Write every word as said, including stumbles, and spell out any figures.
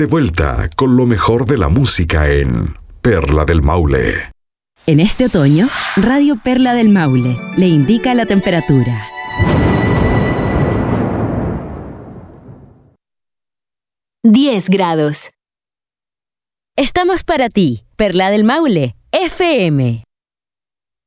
De vuelta con lo mejor de la música en Perla del Maule. En este otoño, Radio Perla del Maule le indica la temperatura. diez grados. Estamos para ti, Perla del Maule, F M.